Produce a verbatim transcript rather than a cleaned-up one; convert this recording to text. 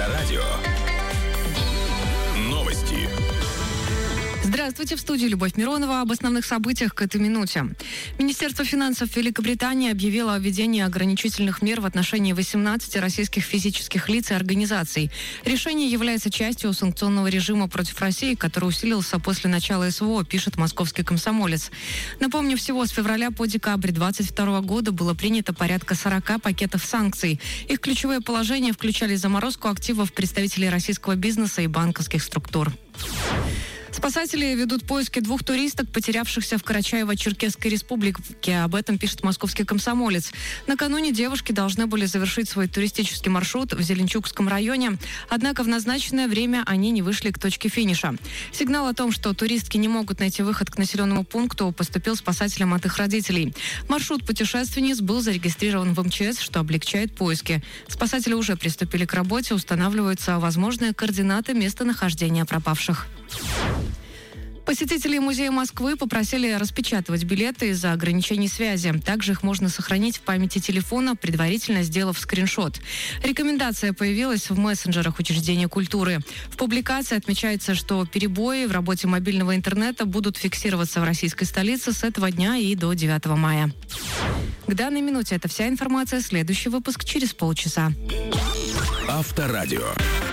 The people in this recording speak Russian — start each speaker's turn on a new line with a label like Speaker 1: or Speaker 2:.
Speaker 1: Авторадио. Новости.
Speaker 2: Здравствуйте, в студии Любовь Миронова. Об основных событиях к этой минуте. Министерство финансов Великобритании объявило о введении ограничительных мер в отношении восемнадцати российских физических лиц и организаций. Решение является частью санкционного режима против России, который усилился после начала СВО, пишет «Московский комсомолец». Напомню, всего с февраля по декабрь две тысячи двадцать второго года было принято порядка сорока пакетов санкций. Их ключевые положения включали заморозку активов представителей российского бизнеса и банковских структур. Спасатели ведут поиски двух туристок, потерявшихся в Карачаево-Черкесской республике. Об этом пишет «Московский комсомолец». Накануне девушки должны были завершить свой туристический маршрут в Зеленчукском районе. Однако в назначенное время они не вышли к точке финиша. Сигнал о том, что туристки не могут найти выход к населенному пункту, поступил спасателям от их родителей. Маршрут путешественниц был зарегистрирован в МЧС, что облегчает поиски. Спасатели уже приступили к работе, устанавливаются возможные координаты местонахождения пропавших. Посетители музея Москвы попросили распечатывать билеты из-за ограничений связи. Также их можно сохранить в памяти телефона, предварительно сделав скриншот. Рекомендация появилась в мессенджерах учреждения культуры. В публикации отмечается, что перебои в работе мобильного интернета будут фиксироваться в российской столице с этого дня и до девятого мая. К данной минуте это вся информация. Следующий выпуск через полчаса.
Speaker 1: Авторадио.